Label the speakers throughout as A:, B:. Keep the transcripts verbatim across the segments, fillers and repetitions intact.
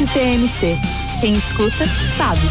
A: T M C. Quem escuta, sabe.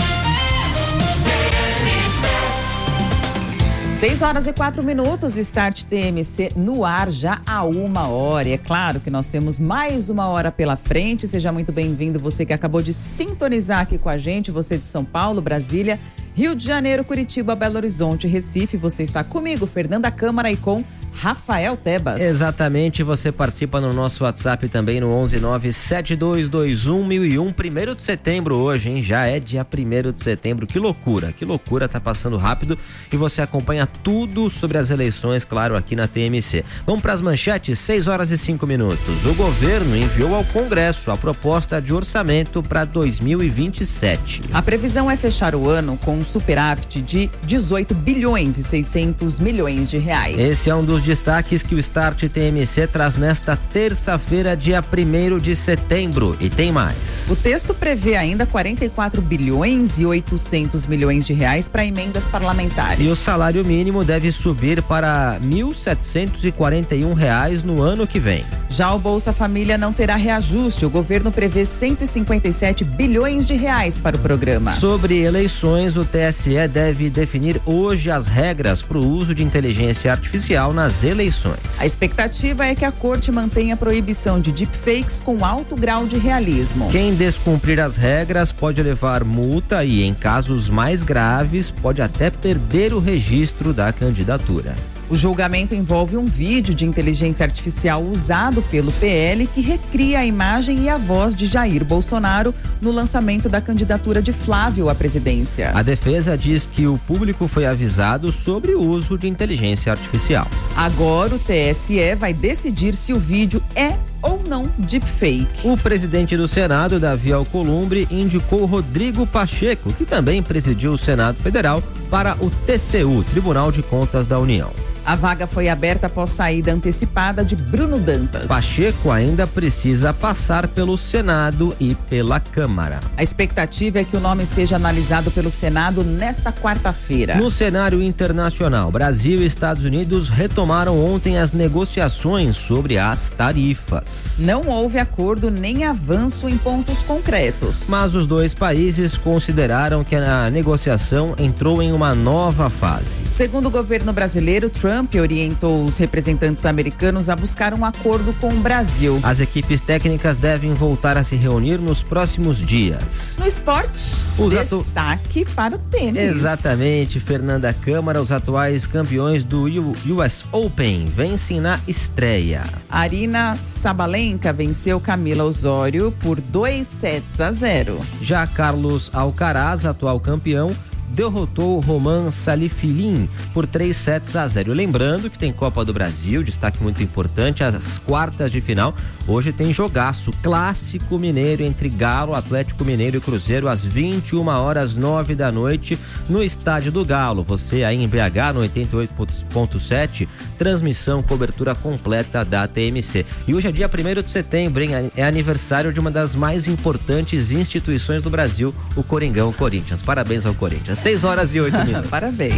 B: seis horas e quatro minutos, Start T M C no ar já há uma hora. E é claro que nós temos mais uma hora pela frente. Seja muito bem-vindo, você que acabou de sintonizar aqui com a gente, você de São Paulo, Brasília, Rio de Janeiro, Curitiba, Belo Horizonte, Recife. Você está comigo, Fernanda Câmara, e com Rafael Tebas.
C: Exatamente, você participa no nosso WhatsApp também no onze nove sete dois dois um mil e um. Primeiro de setembro hoje, hein? Já é dia primeiro de setembro. Que loucura, que loucura, tá passando rápido e você acompanha tudo sobre as eleições, claro, aqui na T M C. Vamos para as manchetes, seis horas e cinco minutos. O governo enviou ao Congresso a proposta de orçamento para dois mil e vinte e sete.
B: A previsão é fechar o ano com um superávit de dezoito bilhões e seiscentos milhões de reais.
C: Esse é um dos destaques que o Start T M C traz nesta terça-feira, dia primeiro de setembro. E tem mais.
B: O texto prevê ainda quarenta e quatro bilhões e oitocentos milhões de reais para emendas parlamentares.
C: E o salário mínimo deve subir para mil setecentos e quarenta e um reais no ano que vem.
B: Já o Bolsa Família não terá reajuste. O governo prevê cento e cinquenta e sete bilhões de reais para o programa.
C: Sobre eleições, o T S E deve definir hoje as regras para o uso de inteligência artificial nas eleições.
B: A expectativa é que a corte mantenha a proibição de deepfakes com alto grau de realismo.
C: Quem descumprir as regras pode levar multa e, em casos mais graves, pode até perder o registro da candidatura.
B: O julgamento envolve um vídeo de inteligência artificial usado pelo P L que recria a imagem e a voz de Jair Bolsonaro no lançamento da candidatura de Flávio à presidência.
C: A defesa diz que o público foi avisado sobre o uso de inteligência artificial.
B: Agora o T S E vai decidir se o vídeo é ou não deepfake.
C: O presidente do Senado, Davi Alcolumbre, indicou Rodrigo Pacheco, que também presidiu o Senado Federal, para o T C U, Tribunal de Contas da União.
B: A vaga foi aberta após saída antecipada de Bruno Dantas.
C: Pacheco ainda precisa passar pelo Senado e pela Câmara.
B: A expectativa é que o nome seja analisado pelo Senado nesta quarta-feira.
C: No cenário internacional, Brasil e Estados Unidos retomaram ontem as negociações sobre as tarifas.
B: Não houve acordo nem avanço em pontos concretos.
C: Mas os dois países consideraram que a negociação entrou em uma nova fase.
B: Segundo o governo brasileiro, Trump Trump orientou os representantes americanos a buscar um acordo com o Brasil.
C: As equipes técnicas devem voltar a se reunir nos próximos dias.
B: No esporte, os destaque atu... para o tênis.
C: Exatamente, Fernanda Câmara, os atuais campeões do U S Open vencem na estreia.
B: Aryna Sabalenka venceu Camila Osório por dois sets a zero.
C: Já Carlos Alcaraz, atual campeão, derrotou Roman Salifilin por três sets a zero. Lembrando que tem Copa do Brasil, destaque muito importante, as quartas de final. Hoje tem jogaço clássico mineiro entre Galo, Atlético Mineiro e Cruzeiro às vinte e uma horas, nove da noite, no Estádio do Galo. Você aí em B H no oitenta e oito ponto sete, transmissão, cobertura completa da T M C. E hoje é dia primeiro de setembro, hein? É aniversário de uma das mais importantes instituições do Brasil, o Coringão Corinthians. Parabéns ao Corinthians. seis horas e oito minutos.
B: Parabéns.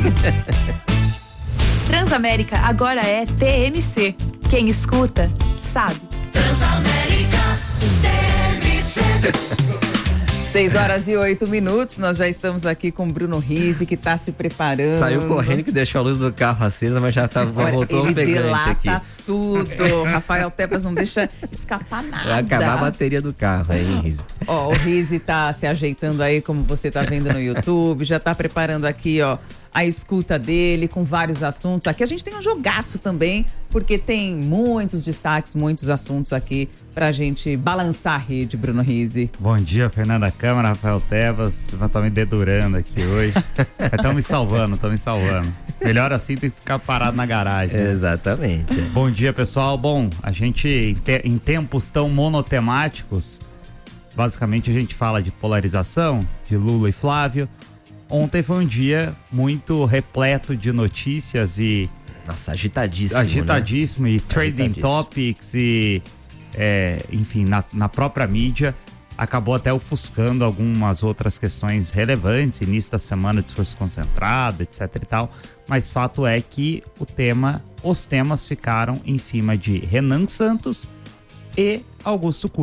A: Transamérica agora é T M C. Quem escuta, sabe.
D: Transamérica, T M C.
B: seis horas e oito minutos, nós já estamos aqui com o Bruno Rizzi, que está se preparando.
C: Saiu correndo que deixou a luz do carro acesa, mas já tá,
B: Olha,
C: voltou ofegante aqui.
B: Tá tudo. Rafael Tebas não deixa escapar nada.
C: Vai acabar a bateria do carro aí, Rizzi.
B: Ó, o Rizzi tá se ajeitando aí, como você tá vendo no YouTube, já tá preparando aqui, ó, a escuta dele com vários assuntos. Aqui a gente tem um jogaço também, porque tem muitos destaques, muitos assuntos aqui pra gente balançar a rede, Bruno Rizzi.
E: Bom dia, Fernanda Câmara, Rafael Tebas. Estão me dedurando aqui hoje. Estão me salvando, estão me salvando. Melhor assim do que ficar parado na garagem. Né?
C: Exatamente.
E: Bom dia, pessoal. Bom, a gente, em, te, em tempos tão monotemáticos, basicamente a gente fala de polarização, de Lula e Flávio. Ontem foi um dia muito repleto de notícias e...
C: Nossa, agitadíssimo,
E: Agitadíssimo,
C: né?
E: e trading topics e... É, enfim, na, na própria mídia, acabou até ofuscando algumas outras questões relevantes, início da semana de esforço concentrado, etc e tal, mas fato é que o tema, os temas ficaram em cima de Renan Santos e Augusto Cury.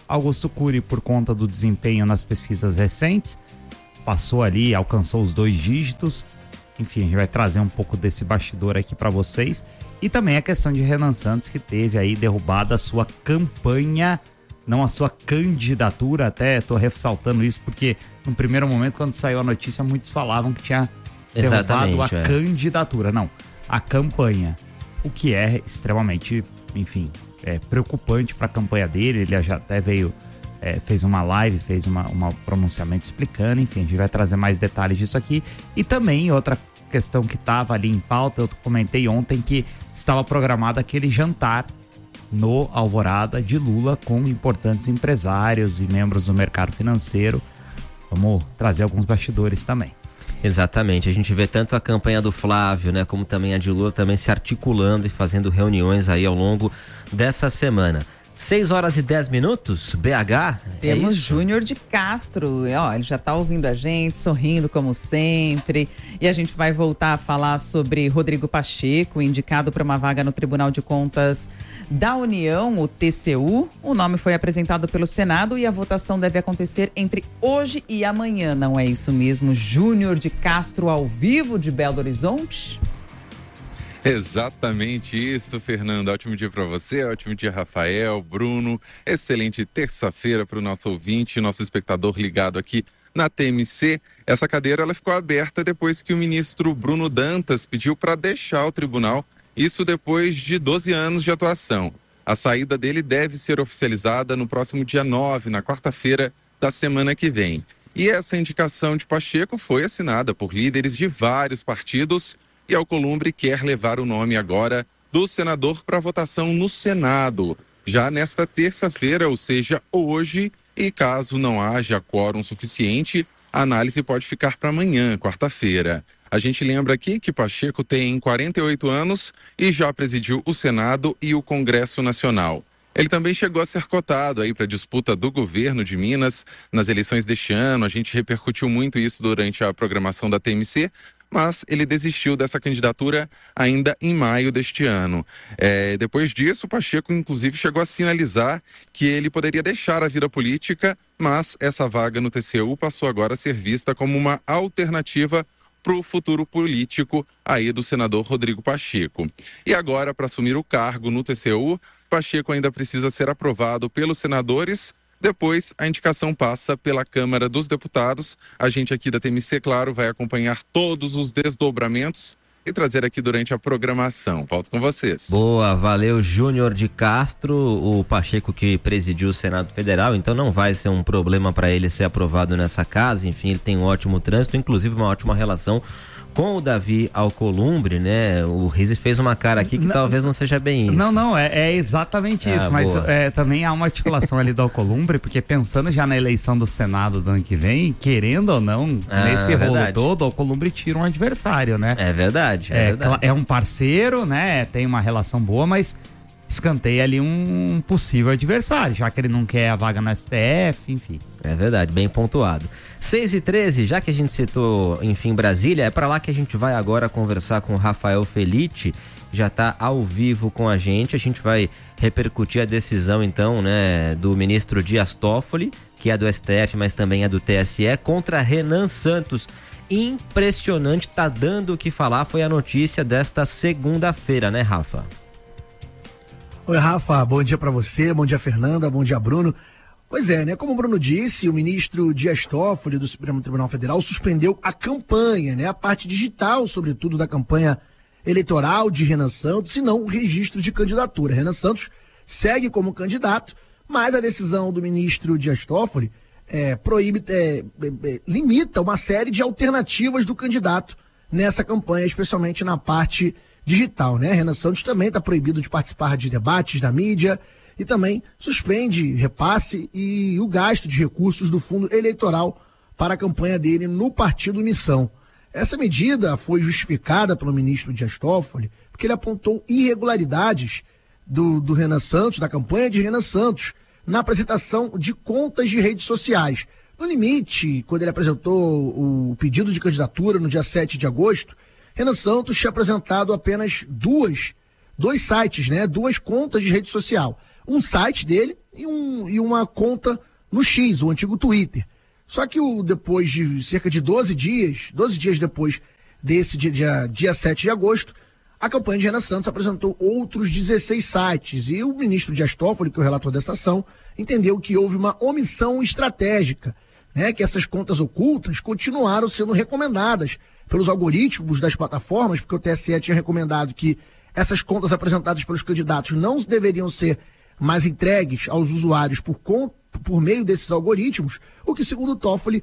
E: Augusto Cury, por conta do desempenho nas pesquisas recentes, passou ali, alcançou os dois dígitos. Enfim, a gente vai trazer um pouco desse bastidor aqui para vocês. E também a questão de Renan Santos, que teve aí derrubada a sua campanha, não a sua candidatura. Até tô ressaltando isso porque no primeiro momento, quando saiu a notícia, muitos falavam que tinha derrubado a é. candidatura. Não, a campanha. O que é extremamente, enfim, é preocupante para a campanha dele. Ele já até veio, é, fez uma live, fez uma, uma pronunciamento explicando. Enfim, a gente vai trazer mais detalhes disso aqui. E também outra questão que estava ali em pauta, eu comentei ontem que estava programado aquele jantar no Alvorada de Lula com importantes empresários e membros do mercado financeiro. Vamos trazer alguns bastidores também.
C: Exatamente, a gente vê tanto a campanha do Flávio, né, como também a de Lula também se articulando e fazendo reuniões aí ao longo dessa semana. seis horas e dez minutos, B H.
B: Temos é Júnior de Castro, ó, ele já está ouvindo a gente, sorrindo como sempre. E a gente vai voltar a falar sobre Rodrigo Pacheco, indicado para uma vaga no Tribunal de Contas da União, o T C U. O nome foi apresentado pelo Senado e a votação deve acontecer entre hoje e amanhã. Não é isso mesmo? Júnior de Castro ao vivo de Belo Horizonte?
F: Exatamente isso, Fernanda. Ótimo dia para você, ótimo dia, Rafael, Bruno. Excelente terça-feira para o nosso ouvinte, nosso espectador ligado aqui na T M C. Essa cadeira ela ficou aberta depois que o ministro Bruno Dantas pediu para deixar o tribunal, isso depois de doze anos de atuação. A saída dele deve ser oficializada no próximo dia nove, na quarta-feira da semana que vem. E essa indicação de Pacheco foi assinada por líderes de vários partidos. E Alcolumbre quer levar o nome agora do senador para votação no Senado, já nesta terça-feira, ou seja, hoje, e caso não haja quórum suficiente, a análise pode ficar para amanhã, quarta-feira. A gente lembra aqui que Pacheco tem quarenta e oito anos e já presidiu o Senado e o Congresso Nacional. Ele também chegou a ser cotado aí para a disputa do governo de Minas nas eleições deste ano. A gente repercutiu muito isso durante a programação da T M C, mas ele desistiu dessa candidatura ainda em maio deste ano. É, depois disso, Pacheco, inclusive, chegou a sinalizar que ele poderia deixar a vida política, mas essa vaga no T C U passou agora a ser vista como uma alternativa para o futuro político aí do senador Rodrigo Pacheco. E agora, para assumir o cargo no T C U, Pacheco ainda precisa ser aprovado pelos senadores. Depois, a indicação passa pela Câmara dos Deputados. A gente aqui da T M C, claro, vai acompanhar todos os desdobramentos e trazer aqui durante a programação. Volto com vocês.
C: Boa, valeu, Júnior de Castro, o Pacheco que presidiu o Senado Federal, então não vai ser um problema para ele ser aprovado nessa casa. Enfim, ele tem um ótimo trânsito, inclusive uma ótima relação com o Davi Alcolumbre, né? O Rizzi fez uma cara aqui que não, talvez não seja bem isso.
E: Não, não, é, é exatamente ah, isso, mas é, também há uma articulação ali do Alcolumbre, porque pensando já na eleição do Senado do ano que vem, querendo ou não, ah, nesse rolo verdade. todo, o Alcolumbre tira um adversário, né?
C: É verdade, é,
E: é
C: verdade.
E: É um parceiro, né? Tem uma relação boa, mas escanteia ali um possível adversário, já que ele não quer a vaga no S T F, enfim.
C: É verdade, bem pontuado. seis e treze, já que a gente citou, enfim, Brasília, é para lá que a gente vai agora conversar com o Rafael Felitti, já está ao vivo com a gente. A gente vai repercutir a decisão, então, né, do ministro Dias Toffoli, que é do S T F, mas também é do T S E, contra Renan Santos. Impressionante, tá dando o que falar, foi a notícia desta segunda-feira, né, Rafa?
G: Oi, Rafa, bom dia para você, bom dia, Fernanda, bom dia, Bruno. Pois é, né? Como o Bruno disse, o ministro Dias Toffoli do Supremo Tribunal Federal suspendeu a campanha, né? A parte digital, sobretudo, da campanha eleitoral de Renan Santos, e não o registro de candidatura. Renan Santos segue como candidato, mas a decisão do ministro Dias Toffoli é, proíbe, é, é, limita uma série de alternativas do candidato nessa campanha, especialmente na parte digital, né? Renan Santos também está proibido de participar de debates da mídia, e também suspende repasse e o gasto de recursos do fundo eleitoral para a campanha dele no Partido Missão. Essa medida foi justificada pelo ministro Dias Toffoli porque ele apontou irregularidades do, do Renan Santos, da campanha de Renan Santos, na apresentação de contas de redes sociais. No limite, quando ele apresentou o pedido de candidatura no dia sete de agosto, Renan Santos tinha apresentado apenas duas, dois sites, né, duas contas de rede social. Um site dele, e, um, e uma conta no X, o antigo Twitter. Só que o, depois de cerca de doze dias, doze dias depois desse dia, dia, dia sete de agosto, a campanha de Renan Santos apresentou outros dezesseis sites e o ministro Dias Toffoli, que é o relator dessa ação, entendeu que houve uma omissão estratégica, né, que essas contas ocultas continuaram sendo recomendadas pelos algoritmos das plataformas, porque o T S E tinha recomendado que essas contas apresentadas pelos candidatos não deveriam ser mais entregues aos usuários por, por meio desses algoritmos, o que, segundo o Toffoli,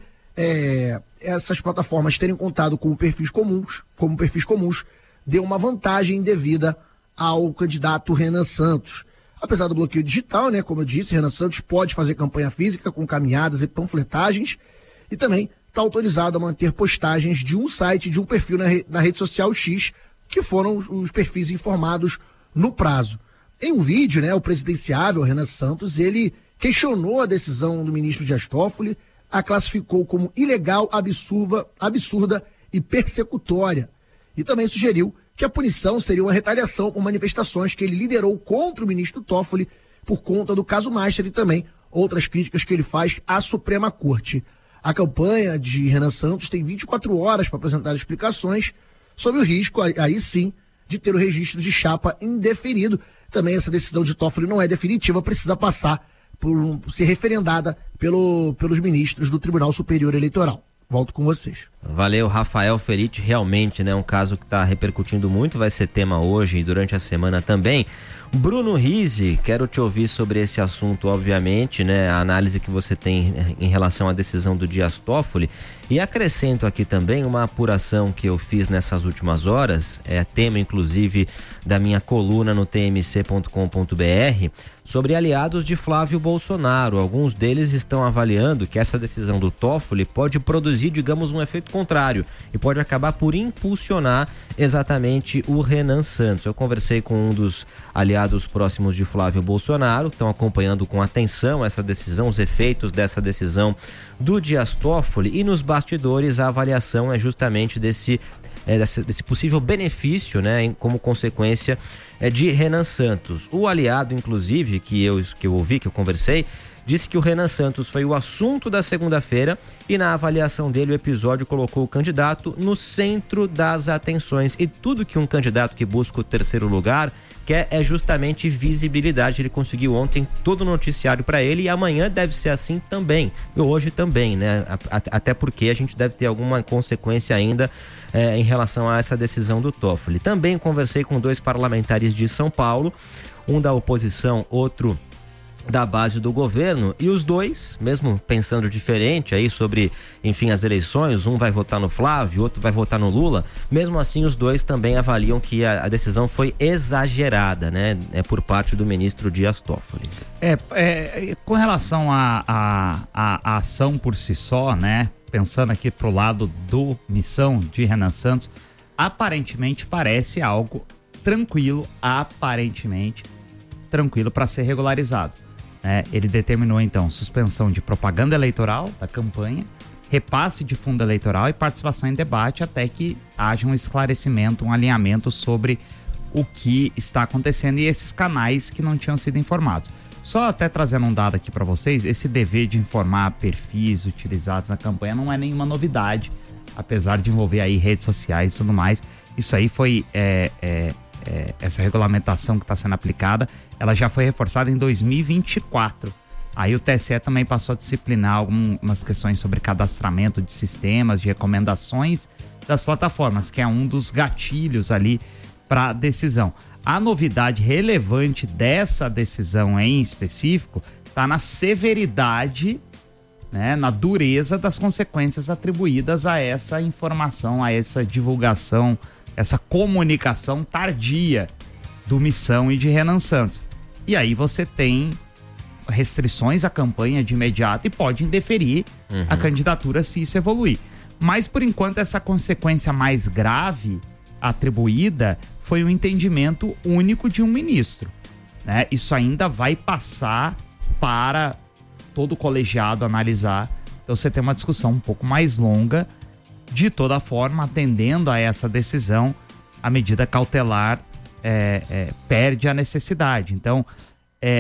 G: é, essas plataformas terem contado com perfis comuns, como perfis comuns, deu uma vantagem devida ao candidato Renan Santos. Apesar do bloqueio digital, né, como eu disse, Renan Santos pode fazer campanha física com caminhadas e panfletagens e também está autorizado a manter postagens de um site, de um perfil na, re, na rede social X, que foram os, os perfis informados no prazo. Em um vídeo, né, o presidenciável Renan Santos, ele questionou a decisão do ministro Dias Toffoli, a classificou como ilegal, absurda, absurda e persecutória. E também sugeriu que a punição seria uma retaliação com manifestações que ele liderou contra o ministro Toffoli por conta do caso Master e também outras críticas que ele faz à Suprema Corte. A campanha de Renan Santos tem vinte e quatro horas para apresentar explicações sobre o risco, aí sim, de ter o registro de chapa indeferido. Também essa decisão de Toffoli não é definitiva, precisa passar por um, ser referendada pelo, pelos ministros do Tribunal Superior Eleitoral. Volto com vocês.
C: Valeu, Rafael Feriti. Realmente, né, um caso que está repercutindo muito, vai ser tema hoje e durante a semana também. Bruno Rizzi, quero te ouvir sobre esse assunto, obviamente, né, a análise que você tem em relação à decisão do Dias Toffoli. E acrescento aqui também uma apuração que eu fiz nessas últimas horas, é tema inclusive da minha coluna no t m c ponto com ponto b r, sobre aliados de Flávio Bolsonaro. Alguns deles estão avaliando que essa decisão do Toffoli pode produzir, digamos, um efeito contrário e pode acabar por impulsionar exatamente o Renan Santos. Eu conversei com um dos aliados próximos de Flávio Bolsonaro, estão acompanhando com atenção essa decisão, os efeitos dessa decisão do Dias Toffoli, e nos bastidores a avaliação é justamente desse, é, desse, desse possível benefício, né, como consequência é, de Renan Santos. O aliado, inclusive, que eu, que eu ouvi, que eu conversei, disse que o Renan Santos foi o assunto da segunda-feira e na avaliação dele o episódio colocou o candidato no centro das atenções, e tudo que um candidato que busca o terceiro lugar quer é justamente visibilidade. Ele conseguiu ontem todo o noticiário para ele e amanhã deve ser assim também, e hoje também, né? Até porque a gente deve ter alguma consequência ainda é, em relação a essa decisão do Toffoli. Também conversei com dois parlamentares de São Paulo, um da oposição, outro da base do governo, e os dois, mesmo pensando diferente aí sobre, enfim, as eleições, um vai votar no Flávio, outro vai votar no Lula, mesmo assim os dois também avaliam que a, a decisão foi exagerada, né, é por parte do ministro Dias Toffoli.
E: É, é com relação à a, a, a ação por si só, né, pensando aqui pro lado do missão de Renan Santos, aparentemente parece algo tranquilo, aparentemente tranquilo para ser regularizado. É, ele determinou então suspensão de propaganda eleitoral da campanha, repasse de fundo eleitoral e participação em debate até que haja um esclarecimento, um alinhamento sobre o que está acontecendo e esses canais que não tinham sido informados. Só até trazendo um dado aqui para vocês, esse dever de informar perfis utilizados na campanha não é nenhuma novidade, apesar de envolver aí redes sociais e tudo mais. Isso aí foi... É, é, É, essa regulamentação que está sendo aplicada, ela já foi reforçada em dois mil e vinte e quatro. Aí o T S E também passou a disciplinar algumas questões sobre cadastramento de sistemas, de recomendações das plataformas, que é um dos gatilhos ali para a decisão. A novidade relevante dessa decisão em específico está na severidade, né, na dureza das consequências atribuídas a essa informação, a essa divulgação, essa comunicação tardia do Missão e de Renan Santos. E aí você tem restrições à campanha de imediato e pode indeferir uhum. a candidatura se isso evoluir. Mas, por enquanto, essa consequência mais grave atribuída foi o entendimento único de um ministro, né? Isso ainda vai passar para todo o colegiado analisar. Então você tem uma discussão um pouco mais longa. De toda forma, atendendo a essa decisão, a medida cautelar é, é, perde a necessidade. Então, é,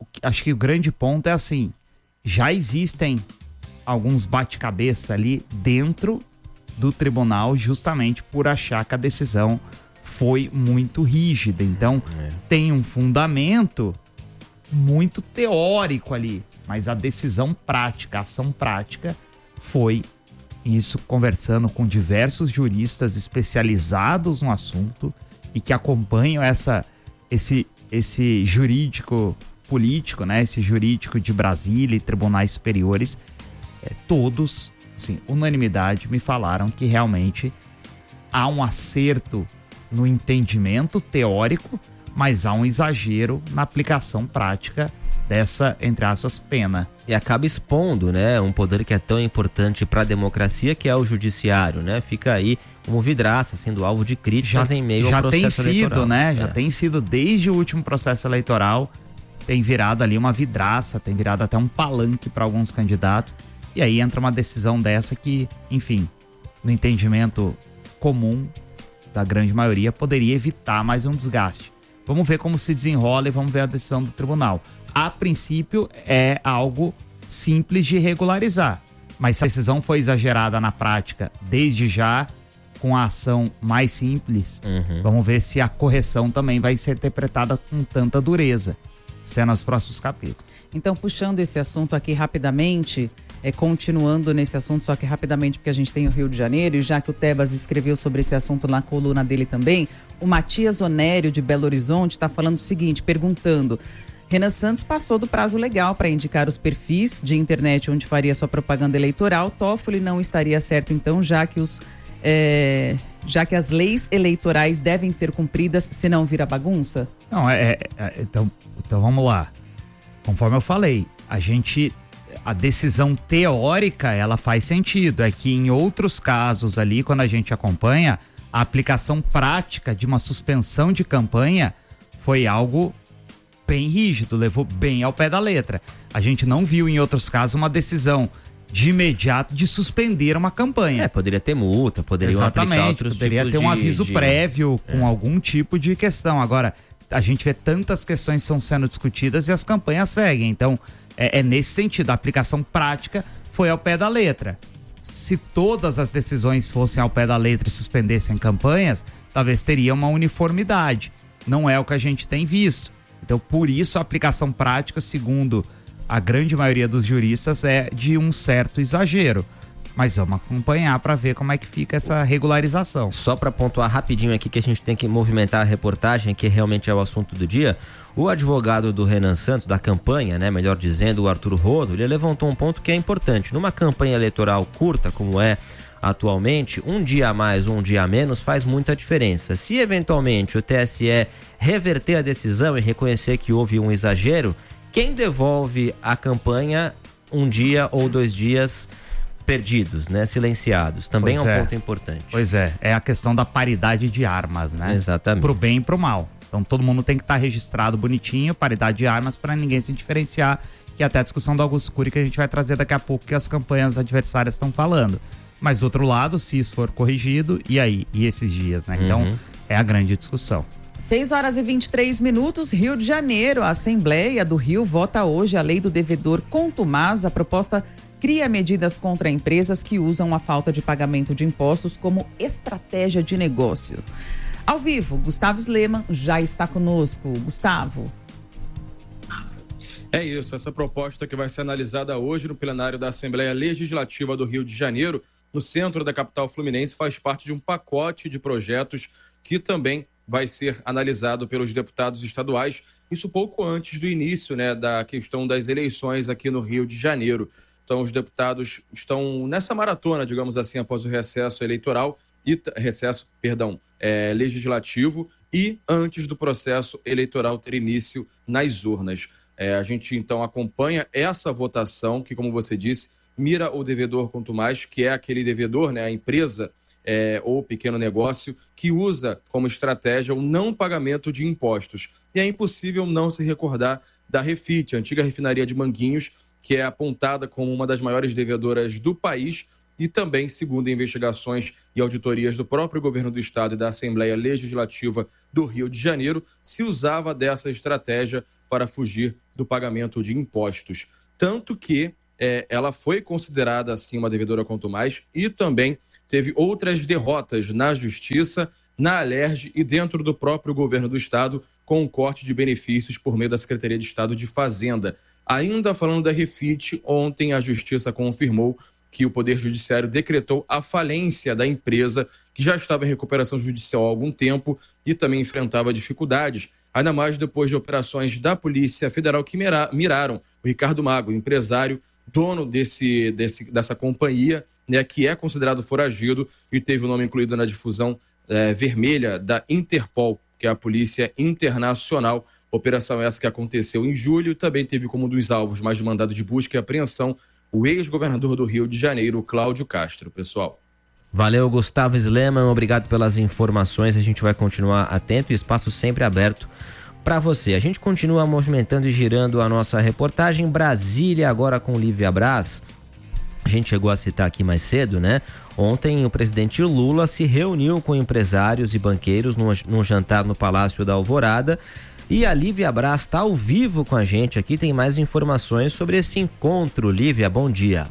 E: acho que o grande ponto é assim, já existem alguns bate-cabeça ali dentro do tribunal justamente por achar que a decisão foi muito rígida. Então, é. tem um fundamento muito teórico ali, mas a decisão prática, a ação prática foi isso, conversando com diversos juristas especializados no assunto e que acompanham essa, esse, esse jurídico político, né? Esse jurídico de Brasília e tribunais superiores, é, todos, assim, unanimidade, me falaram que realmente há um acerto no entendimento teórico, mas há um exagero na aplicação prática dessa, entre aspas, pena.
C: E acaba expondo, né, um poder que é tão importante para a democracia, que é o judiciário, né? Fica aí como vidraça, sendo alvo de críticas já, em meio ao processo eleitoral. Já tem sido,
E: né? Já
C: é.
E: tem sido desde o último processo eleitoral, tem virado ali uma vidraça, tem virado até um palanque para alguns candidatos. E aí entra uma decisão dessa que, enfim, no entendimento comum da grande maioria, poderia evitar mais um desgaste. Vamos ver como se desenrola e vamos ver a decisão do tribunal. A princípio, é algo simples de regularizar. Mas se a decisão foi exagerada na prática, desde já, com a ação mais simples, uhum. vamos ver se a correção também vai ser interpretada com tanta dureza. Sendo nos próximos capítulos.
B: Então, puxando esse assunto aqui rapidamente, é, continuando nesse assunto, só que rapidamente, porque a gente tem o Rio de Janeiro, e já que o Tebas escreveu sobre esse assunto na coluna dele também, o Matias Onério, de Belo Horizonte, está falando o seguinte, perguntando: Renan Santos passou do prazo legal para indicar os perfis de internet onde faria sua propaganda eleitoral. Toffoli não estaria certo, então, já que os... É, já que as leis eleitorais devem ser cumpridas, senão vira bagunça?
E: Não, é, é então, então vamos lá. Conforme eu falei, a gente, a decisão teórica, ela faz sentido. É que em outros casos ali, quando a gente acompanha, a aplicação prática de uma suspensão de campanha foi algo bem rígido, levou bem ao pé da letra. A gente não viu em outros casos uma decisão de imediato de suspender uma campanha.
C: É, poderia ter multa, poderiam aplicar outros
E: poderia
C: tipos
E: ter um
C: de,
E: aviso
C: de...
E: prévio com
C: é.
E: algum tipo de questão. Agora, a gente vê tantas questões que estão sendo discutidas e as campanhas seguem. Então, é, é nesse sentido, a aplicação prática foi ao pé da letra. Se todas as decisões fossem ao pé da letra e suspendessem campanhas, talvez teria uma uniformidade. Não é o que a gente tem visto. Então, por isso, a aplicação prática, segundo a grande maioria dos juristas, é de um certo exagero. Mas vamos acompanhar para ver como é que fica essa regularização.
C: Só para pontuar rapidinho aqui que a gente tem que movimentar a reportagem, que realmente é o assunto do dia. O advogado do Renan Santos, da campanha, né, melhor dizendo, o Arthur Rodo, ele levantou um ponto que é importante. Numa campanha eleitoral curta, como é atualmente, um dia a mais ou um dia a menos faz muita diferença. Se eventualmente o T S E reverter a decisão e reconhecer que houve um exagero, quem devolve a campanha um dia ou dois dias perdidos, né, silenciados? Também pois é um é. ponto importante.
E: Pois é, é a questão da paridade de armas, né?
C: Exatamente.
E: Pro bem e pro mal. Então todo mundo tem que estar tá registrado bonitinho, paridade de armas, para ninguém se diferenciar, que é até a discussão do Augusto Cury que a gente vai trazer daqui a pouco, que as campanhas adversárias estão falando. Mas do outro lado, se isso for corrigido, e aí? E esses dias, né? Então uhum. é a grande discussão.
B: seis horas e vinte e três minutos, Rio de Janeiro. A Assembleia do Rio vota hoje a lei do devedor contumaz. A proposta cria medidas contra empresas que usam a falta de pagamento de impostos como estratégia de negócio. Ao vivo, Gustavo Sleman já está conosco. Gustavo.
H: É isso, essa proposta que vai ser analisada hoje no plenário da Assembleia Legislativa do Rio de Janeiro, no centro da capital fluminense, faz parte de um pacote de projetos que também vai ser analisado pelos deputados estaduais, isso pouco antes do início, né, da questão das eleições aqui no Rio de Janeiro. Então, os deputados estão nessa maratona, digamos assim, após o recesso eleitoral, e recesso, perdão, é, legislativo, e antes do processo eleitoral ter início nas urnas. É, a gente, então, acompanha essa votação que, como você disse, mira o devedor contumaz, que é aquele devedor, né, a empresa É, ou pequeno negócio, que usa como estratégia o não pagamento de impostos. E é impossível não se recordar da Refit, a antiga refinaria de Manguinhos, que é apontada como uma das maiores devedoras do país e também, segundo investigações e auditorias do próprio governo do estado e da Assembleia Legislativa do Rio de Janeiro, se usava dessa estratégia para fugir do pagamento de impostos. Tanto que é, ela foi considerada, assim, uma devedora quanto mais e também teve outras derrotas na Justiça, na Alerj e dentro do próprio governo do Estado, com um corte de benefícios por meio da Secretaria de Estado de Fazenda. Ainda falando da Refit, ontem a Justiça confirmou que o Poder Judiciário decretou a falência da empresa, que já estava em recuperação judicial há algum tempo e também enfrentava dificuldades, ainda mais depois de operações da Polícia Federal que mira, miraram o Ricardo Mago, empresário, dono desse, desse, dessa companhia, né, que é considerado foragido e teve o nome incluído na difusão é, vermelha da Interpol, que é a Polícia Internacional. Operação essa que aconteceu em julho, também teve como um dos alvos mais de mandado de busca e apreensão o ex-governador do Rio de Janeiro, Cláudio Castro, pessoal.
C: Valeu, Gustavo Sleman, obrigado pelas informações, a gente vai continuar atento e espaço sempre aberto para você. A gente continua movimentando e girando a nossa reportagem. Brasília agora com Lívia Braz. A gente chegou a citar aqui mais cedo, né? Ontem o presidente Lula se reuniu com empresários e banqueiros num, num jantar no Palácio da Alvorada. E a Lívia Braz está ao vivo com a gente aqui, tem mais informações sobre esse encontro. Lívia, bom dia.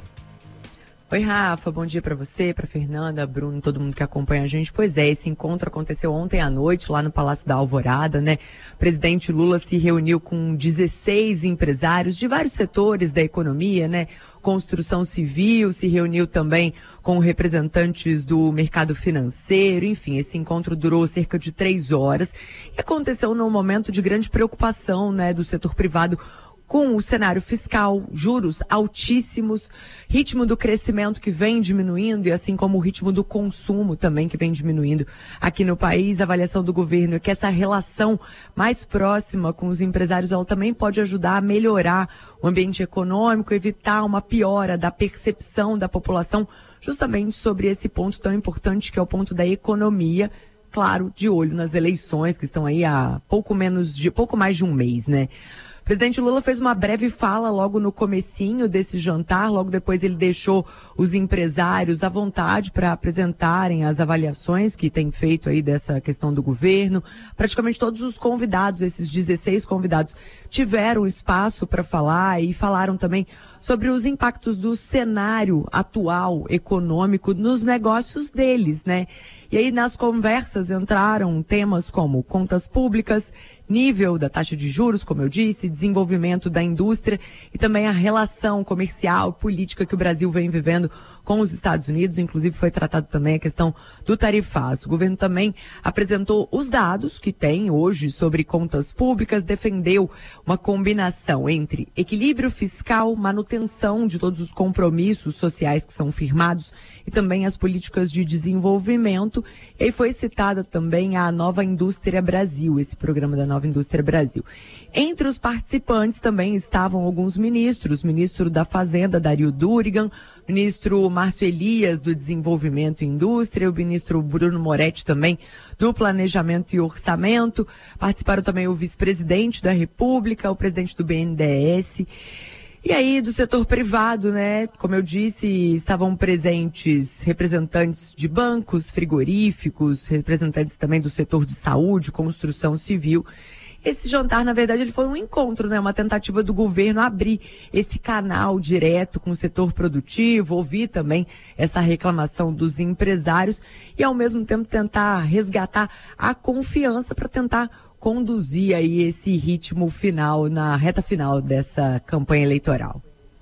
I: Oi, Rafa, bom dia para você, para Fernanda, Bruno, todo mundo que acompanha a gente. Pois é, esse encontro aconteceu ontem à noite lá no Palácio da Alvorada, né? O presidente Lula se reuniu com dezesseis empresários de vários setores da economia, né? Construção civil, se reuniu também com representantes do mercado financeiro, enfim, esse encontro durou cerca de três horas e aconteceu num momento de grande preocupação, né, do setor privado com o cenário fiscal, juros altíssimos, ritmo do crescimento que vem diminuindo e assim como o ritmo do consumo também que vem diminuindo aqui no país. A avaliação do governo é que essa relação mais próxima com os empresários ela também pode ajudar a melhorar o ambiente econômico, evitar uma piora da percepção da população justamente sobre esse ponto tão importante que é o ponto da economia, claro, de olho nas eleições que estão aí há pouco menos de, pouco mais de um mês, né? O presidente Lula fez uma breve fala logo no comecinho desse jantar, logo depois ele deixou os empresários à vontade para apresentarem as avaliações que tem feito aí dessa questão do governo. Praticamente todos os convidados, esses dezesseis convidados, tiveram espaço para falar e falaram também sobre os impactos do cenário atual econômico nos negócios deles, né? E aí nas conversas entraram temas como contas públicas, nível da taxa de juros, como eu disse, desenvolvimento da indústria e também a relação comercial e política que o Brasil vem vivendo com os Estados Unidos. Inclusive foi tratado também a questão do tarifaço. O governo também apresentou os dados que tem hoje sobre contas públicas, defendeu uma combinação entre equilíbrio fiscal, manutenção de todos os compromissos sociais que são firmados e também as políticas de desenvolvimento. E aí foi citada também a Nova Indústria Brasil, esse programa da Nova Indústria Brasil. Entre os participantes também estavam alguns ministros, ministro da Fazenda, Dario Durigan, ministro Márcio Elias, do Desenvolvimento e Indústria, o ministro Bruno Moretti também, do Planejamento e Orçamento. Participaram também o vice-presidente da República, o presidente do B N D E S. E aí, do setor privado, né, como eu disse, estavam presentes representantes de bancos, frigoríficos, representantes também do setor de saúde, construção civil. Esse jantar, na verdade, ele foi um encontro, né, uma tentativa do governo abrir esse canal direto com o setor produtivo, ouvir também essa reclamação dos empresários e, ao mesmo tempo, tentar resgatar a confiança para tentar conduzir aí esse ritmo final, na reta final dessa campanha eleitoral.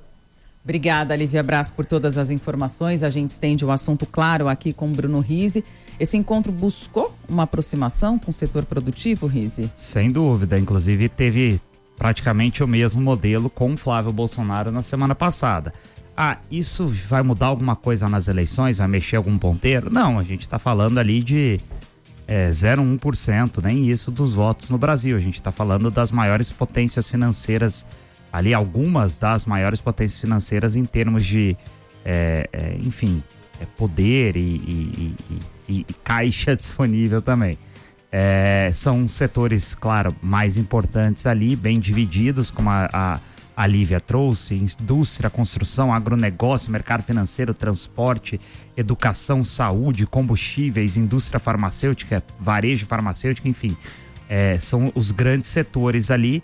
B: Obrigada, Lívia Braz, por todas as informações. A gente estende o assunto, claro, aqui com o Bruno Rizzi. Esse encontro buscou uma aproximação com o setor produtivo, Rizzi?
E: Sem dúvida. Inclusive, teve praticamente o mesmo modelo com o Flávio Bolsonaro na semana passada. Ah, isso vai mudar alguma coisa nas eleições? Vai mexer algum ponteiro? Não, a gente está falando ali de é, zero vírgula um por cento, nem isso dos votos no Brasil. A gente está falando das maiores potências financeiras, ali algumas das maiores potências financeiras em termos de, é, é, enfim, é, poder e, e, e, e caixa disponível também. É, são setores, claro, mais importantes ali, bem divididos, como a, a, a Lívia trouxe: indústria, construção, agronegócio, mercado financeiro, transporte, educação, saúde, combustíveis, indústria farmacêutica, varejo farmacêutico, enfim, é, são os grandes setores ali.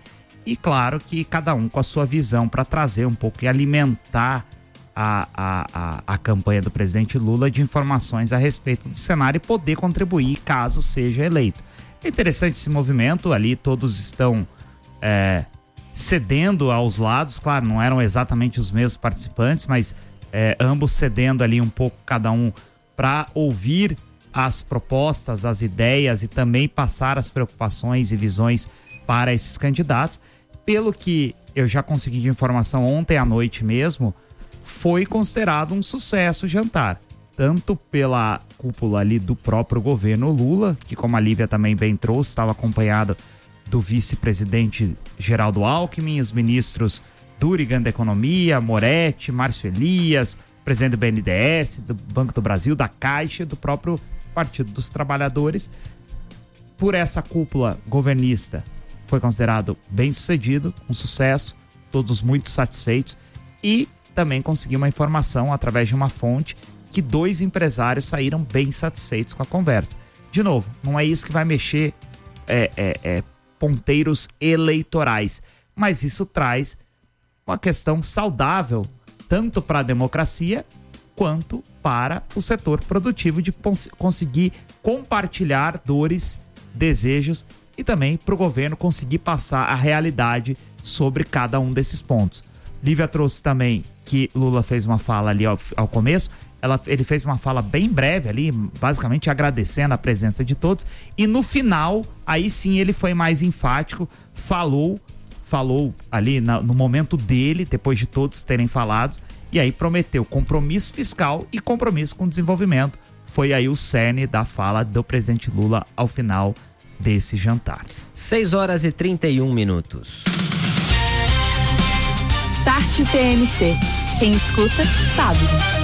E: e claro que cada um com a sua visão para trazer um pouco e alimentar a, a, a, a campanha do presidente Lula de informações a respeito do cenário e poder contribuir caso seja eleito. É interessante esse movimento ali, todos estão é, cedendo aos lados, claro, não eram exatamente os mesmos participantes, mas é, ambos cedendo ali um pouco cada um para ouvir as propostas, as ideias e também passar as preocupações e visões para esses candidatos. Pelo que eu já consegui de informação ontem à noite mesmo, foi considerado um sucesso o jantar. Tanto pela cúpula ali do próprio governo Lula, que como a Lívia também bem trouxe, estava acompanhado do vice-presidente Geraldo Alckmin, os ministros Durigan da Economia, Moretti, Márcio Elias, presidente do B N D E S, do Banco do Brasil, da Caixa, do próprio Partido dos Trabalhadores. Por essa cúpula governista foi considerado bem sucedido, um sucesso, todos muito satisfeitos, e também consegui uma informação através de uma fonte que dois empresários saíram bem satisfeitos com a conversa. De novo, não é isso que vai mexer é, é, é, ponteiros eleitorais, mas isso traz uma questão saudável tanto para a democracia quanto para o setor produtivo de cons- conseguir compartilhar dores, desejos e também para o governo conseguir passar a realidade sobre cada um desses pontos. Lívia trouxe também que Lula fez uma fala ali ao, ao começo, ela, ele fez uma fala bem breve ali, basicamente agradecendo a presença de todos, e no final, aí sim ele foi mais enfático, falou, falou ali na, no momento dele, depois de todos terem falado, e aí prometeu compromisso fiscal e compromisso com o desenvolvimento. Foi aí o cerne da fala do presidente Lula ao final desse jantar.
C: seis horas e trinta e um minutos.
A: Start T M C. Quem escuta, sabe.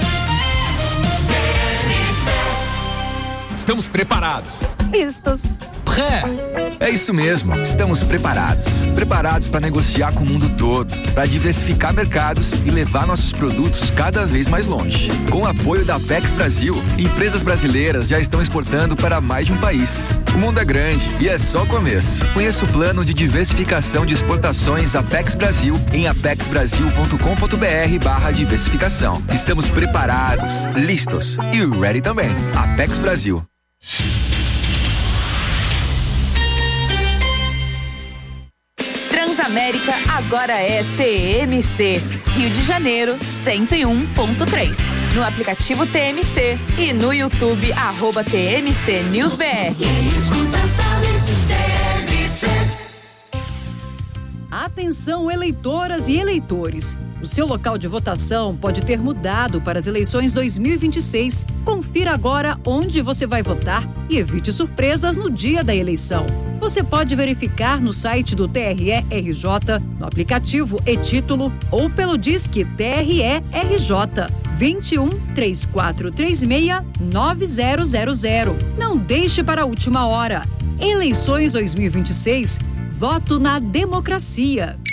J: Estamos preparados.
A: Vistos.
J: É, é isso mesmo. Estamos preparados. Preparados para negociar com o mundo todo, para diversificar mercados e levar nossos produtos cada vez mais longe. Com o apoio da Apex Brasil, empresas brasileiras já estão exportando para mais de um país. O mundo é grande e é só o começo. Conheça o plano de diversificação de exportações Apex Brasil em apexbrasil ponto com ponto br barra diversificação. Estamos preparados, listos e ready também. Apex Brasil.
A: Transamérica agora é T M C. Rio de Janeiro, cento e um ponto três. No aplicativo T M C e no YouTube, arroba T M C News B R.
K: Atenção, eleitoras e eleitores. O seu local de votação pode ter mudado para as eleições dois mil e vinte e seis. Confira agora onde você vai votar e evite surpresas no dia da eleição. Você pode verificar no site do T R E R J, no aplicativo e-Título ou pelo Disque T R E R J vinte e um, três quatro três seis, nove zero zero zero. Não deixe para a última hora. Eleições dois mil e vinte e seis. Voto na democracia.